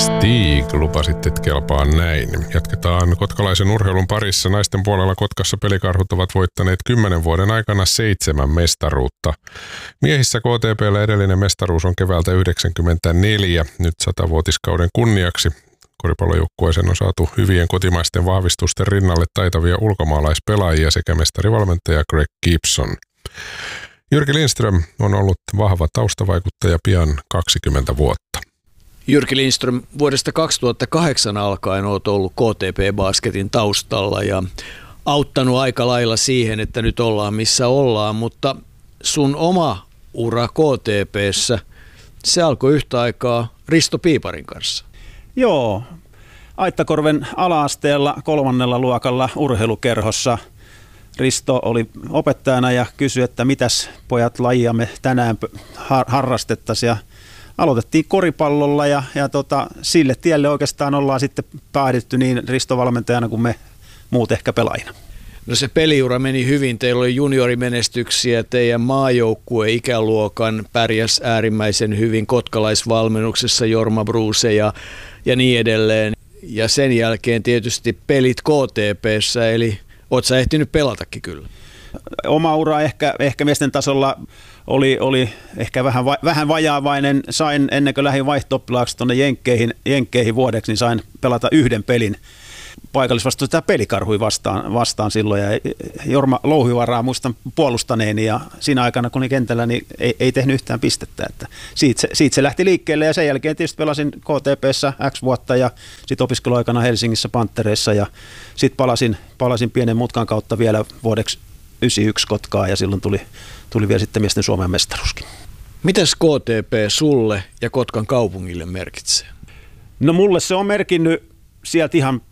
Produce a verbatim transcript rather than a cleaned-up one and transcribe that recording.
Stig, lupasit, että kelpaa näin. Jatketaan kotkalaisen urheilun parissa. Naisten puolella Kotkassa Pelikarhut ovat voittaneet kymmenen vuoden aikana seitsemän mestaruutta. Miehissä K T P:llä edellinen mestaruus on keväältä yhdeksänkymmentäneljä, nyt satavuotiskauden kunniaksi. Koripallojoukkueeseen on saatu hyvien kotimaisten vahvistusten rinnalle taitavia ulkomaalaispelaajia sekä mestarivalmentaja Greg Gibson. Jyrki Lindström on ollut vahva taustavaikuttaja pian kaksikymmentä vuotta. Jyrki Lindström, vuodesta kaksituhattakahdeksan alkaen olet ollut K T P-basketin taustalla ja auttanut aika lailla siihen, että nyt ollaan missä ollaan, mutta sun oma ura K T P:ssä, se alkoi yhtä aikaa Risto Piiparin kanssa. Joo, Aittakorven ala-asteella kolmannella luokalla urheilukerhossa Risto oli opettajana ja kysyi, että mitäs pojat lajia me tänään harrastettaisiin. Ja aloitettiin koripallolla ja, ja tota, sille tielle oikeastaan ollaan sitten päädytty niin Risto valmentajana kuin me muut ehkä pelaajina. No se peliura meni hyvin, teillä oli juniorimenestyksiä, teidän maajoukkue ikäluokan pärjäs äärimmäisen hyvin kotkalaisvalmennuksessa, Jorma Bruce ja, ja niin edelleen. Ja sen jälkeen tietysti pelit K T P:ssä, eli oot sä ehtinyt pelatakin kyllä? Oma ura ehkä, ehkä miesten tasolla oli, oli ehkä vähän, va, vähän vajaavainen. Sain ennen kuin lähdin vaihto-oppilaaksi tuonne Jenkkeihin, Jenkkeihin vuodeksi, niin sain pelata yhden pelin paikallisvastuuta Pelikarhui vastaan, vastaan silloin. Ja Jorma Louhivaraa muistan puolustaneeni ja siinä aikana kun olin kentällä, niin ei, ei tehnyt yhtään pistettä. Että siitä, se, siitä se lähti liikkeelle ja sen jälkeen tietysti pelasin K T P:ssä X vuotta ja sitten opiskeluaikana Helsingissä Panttereissa ja sitten palasin, palasin pienen mutkan kautta vielä vuodeksi yhdeksänkymmentäyksi Kotkaa ja silloin tuli, tuli vielä sitten miesten Suomen mestaruuskin. Mitäs K T P sulle ja Kotkan kaupungille merkitsee? No mulle se on merkinnyt sieltä ihan